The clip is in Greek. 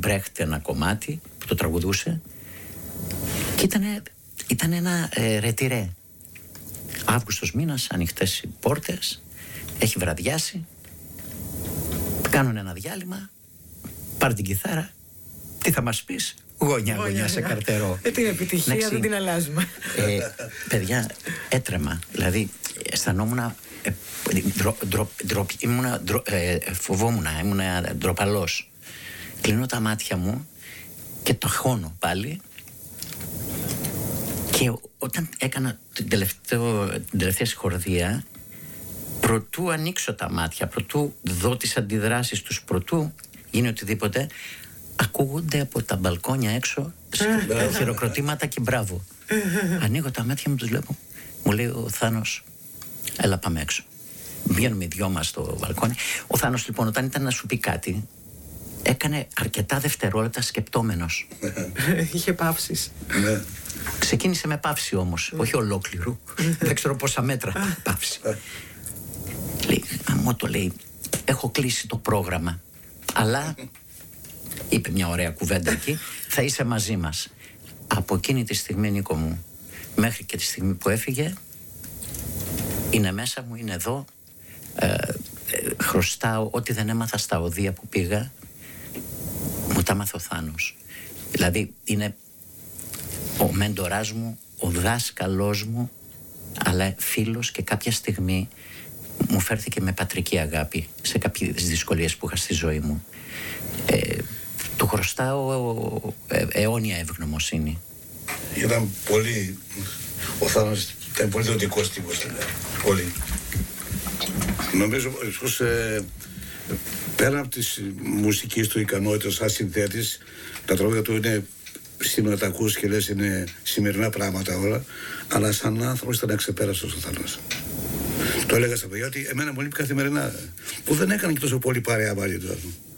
Μπρέχτ ένα κομμάτι που το τραγουδούσε και ήταν ένα ρετυρέ. Αύγουστος μήνας, ανοιχτές οι πόρτες, έχει βραδιάσει, κάνουν ένα διάλειμμα, πάρ' την κιθάρα, τι θα μας πεις? Γωνιά σε καρτερό. Την επιτυχία δεν την αλλάζουμε. Παιδιά, έτρεμα. Δηλαδή, αισθανόμουν. Φοβόμουν, ήμουν ντροπαλός. Κλείνω τα μάτια μου και το χώνω πάλι. Και όταν έκανα την τελευταία συγχορδία, προτού ανοίξω τα μάτια, προτού δω τις αντιδράσεις τους, προτού γίνει οτιδήποτε, ακούγονται από τα μπαλκόνια έξω χειροκροτήματα και μπράβο. Ανοίγω τα μάτια μου, τους βλέπω. Μου λέει ο Θάνος, έλα πάμε έξω. Βγαίνουμε οι δυο μας στο μπαλκόνι. Ο Θάνος λοιπόν, όταν ήταν να σου πει κάτι, έκανε αρκετά δευτερόλεπτα σκεπτόμενος. Είχε παύσεις. Ξεκίνησε με παύση όμως, όχι ολόκληρου. Δεν ξέρω πόσα μέτρα παύση. Λέει, μου το λέει, έχω κλείσει το πρόγραμμα, αλλά είπε μια ωραία κουβέντα εκεί, θα είσαι μαζί μας. Από εκείνη τη στιγμή, Νίκο μου, μέχρι και τη στιγμή που έφυγε, είναι μέσα μου, είναι εδώ. Χρωστάω ό,τι δεν έμαθα στα οδεία που πήγα, μου τα μάθε ο Θάνος. Δηλαδή είναι ο μέντοράς μου, ο δάσκαλός μου, αλλά φίλος, και κάποια στιγμή μου φέρθηκε με πατρική αγάπη σε κάποιες δυσκολίες που είχα στη ζωή μου. Του χρωστάω αιώνια ευγνωμοσύνη. Ήταν πολύ, ο Θάνος ήταν πολύ δοτικός τύπος, πολύ. Νομίζω πως πέρα από τις μουσικές του ικανότητες σαν συνθέτης, τα τραγούδια του είναι σήμερα τα ακούς και λες είναι σημερινά πράγματα όλα, αλλά σαν άνθρωπος ήταν αξεπέραστος ο Θάνος. Το έλεγα στα παιδιά ότι εμένα μου λείπει καθημερινά, που δεν έκανε και τόσο πολύ παρέα μαζί του.